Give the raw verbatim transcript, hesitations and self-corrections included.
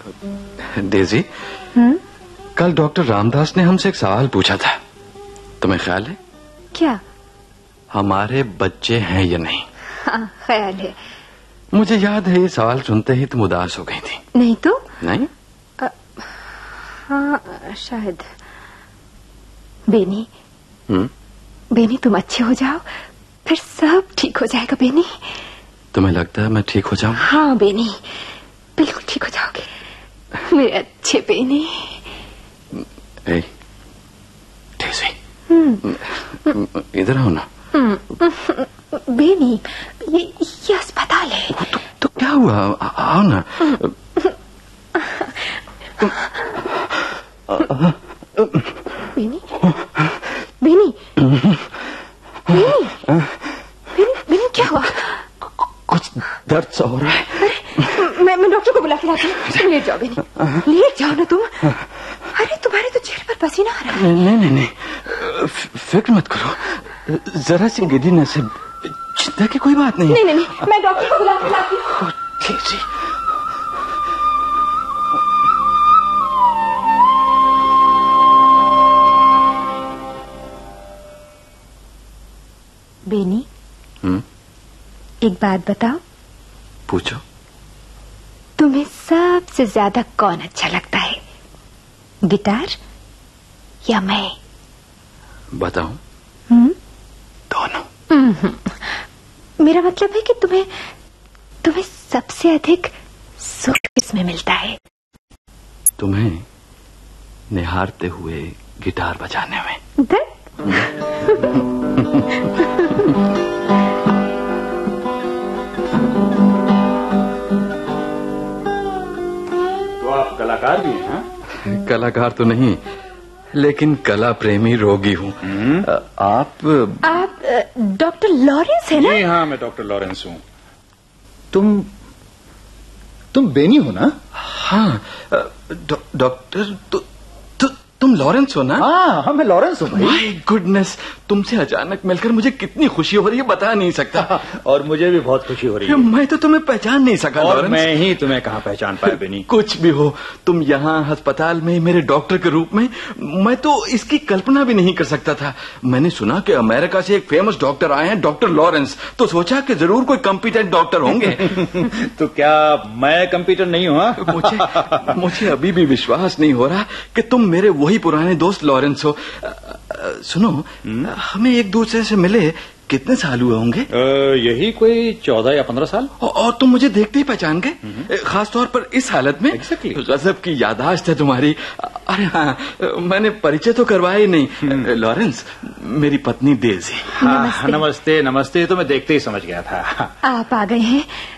Daisy, हम्म? कल doctor Ramdas ने हमसे एक सवाल पूछा था, तुम्हें ख्याल है? क्या? हमारे बच्चे हैं या नहीं? हाँ, ख्याल है। मुझे याद है ये सवाल सुनते ही तुम उदास हो गई थी। नहीं तो? नहीं? आ, हाँ शायद। बेनी, हम्म? बेनी तुम अच्छे हो जाओ, फिर सब ठीक हो जाएगा बेनी। तुम्हें लगता है मैं ठीक हो जाऊं? हाँ बेनी, बिल्कुल ठीक हो जाओगे मेरे अच्छे बेनी। ए, डेजी, इधर आओ ना। बेनी, ये, ये अस्पताल है। तो, तो क्या हुआ? आ, आओ ना। बेनी, बेनी, बेनी, बेनी, बेनी क्या हुआ? कुछ दर्द सा हो रहा है। अरे मैं मैं डॉक्टर को बुला के लाती हूँ। तुम लेट जाओ बेनी, लेट जाओ ना तुम। अरे तुम्हारे तो चेहरे पर पसीना आ रहा है। नहीं नहीं नहीं, फिक्र मत करो, जरा सी गिरी से चिंता की कोई बात नहीं। नहीं नहीं नहीं, मैं डॉक्टर को बुला के लाती हूँ। ठीक जी। बेनी, हम्म? एक बात बताओ। पूछो। तुम्हें सबसे ज्यादा कौन अच्छा लगता है, गिटार या मैं? बताऊं? हम्म? दोनों। मेरा मतलब है कि तुम्हें तुम्हें सबसे अधिक सुख किसमें मिलता है? तुम्हें निहारते हुए गिटार बजाने में। तो आप कलाकार भी हैं? हाँ? कलाकार तो नहीं, लेकिन कला प्रेमी रोगी हूँ। आप आप डॉक्टर लॉरेंस है ना? जी हाँ, मैं डॉक्टर लॉरेंस हूँ। तुम तुम बेनी हो ना? हाँ, डॉक्टर तो, तो तुम लॉरेंस हो ना? हाँ हाँ, मैं लॉरेंस हूँ भाई। माय गुडनेस, तुमसे अचानक मिलकर मुझे कितनी खुशी हो रही है बता नहीं सकता। और मुझे भी बहुत खुशी हो रही है। मैं तो तुम्हें पहचान नहीं सका और लॉरेंस। मैं ही तुम्हें कहाँ पहचान पाया बेनी। कुछ भी हो, तुम यहाँ अस्पताल में मेरे डॉक्टर के रूप में, मैं तो इसकी कल्पना भी नहीं कर सकता था। मैंने सुना कि अमेरिका से एक फेमस डॉक्टर आए हैं, डॉक्टर लॉरेंस, तो सोचा कि जरूर कोई कॉम्पिटेंट डॉक्टर होंगे। तो क्या मैं कंप्यूटर नहीं हूँ? मुझे मुझे अभी भी विश्वास नहीं हो रहा कि तुम मेरे वही पुराने दोस्त लॉरेंस हो। सुनो, हमें एक दूसरे से मिले कितने साल हुए होंगे? यही कोई चौदह या पंद्रह साल। और तुम मुझे देखते ही पहचान गए, खास तौर पर इस हालत में। Exactly. गजब की याददाश्त है तुम्हारी। अरे हाँ, मैंने परिचय तो करवाया ही नहीं। लॉरेंस, मेरी पत्नी डेजी। हाँ, नमस्ते नमस्ते। तो मैं देखते ही समझ गया था। आप आ गए हैं,